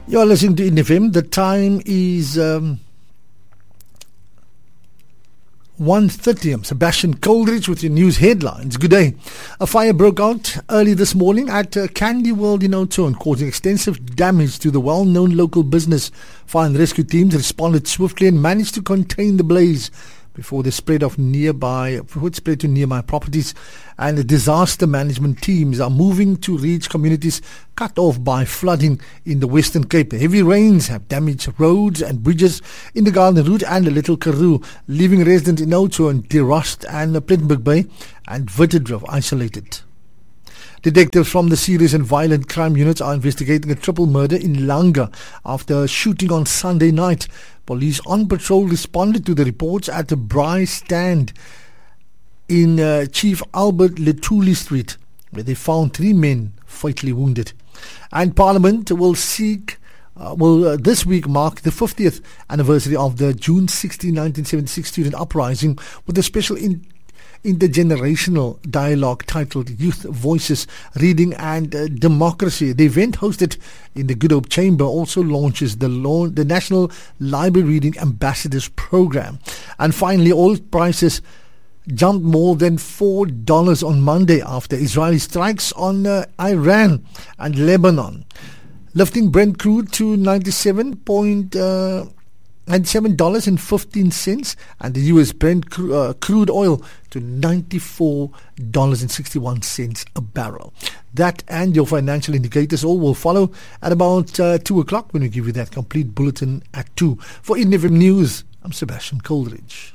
You're listening to INFM. The time is 1:30. I'm Sebastian Coldridge with your news headlines. Good day. A fire broke out early this morning at Candy World in Oudtshoorn, causing extensive damage to the well-known local business. Fire and rescue teams responded swiftly and managed to contain the blaze before it spread to nearby properties, and the disaster management teams are moving to reach communities cut off by flooding in the Western Cape. Heavy rains have damaged roads and bridges in the Garden Route and the Little Karoo, leaving residents in Oudtshoorn, De Rust and Plettenberg Bay and Witterdrif isolated. Detectives from the Serious and Violent Crime Units are investigating a triple murder in Langa after a shooting on Sunday night. Police on patrol responded to the reports at the Braai stand in Chief Albert Letuli Street, where they found 3 men fatally wounded. And Parliament will this week mark the 50th anniversary of the June 16, 1976 student uprising with a special intergenerational dialogue titled Youth Voices, Reading and Democracy. The event, hosted in the Good Hope Chamber, also launches the National Library Reading Ambassadors Program. And finally, oil prices jumped more than $4 on Monday after Israeli strikes on Iran and Lebanon, lifting Brent crude to $97.15 and the US Brent crude oil to $94.61 a barrel. That and your financial indicators all will follow at about 2 o'clock when we give you that complete bulletin at 2. For INFM News, I'm Sebastian Coldridge.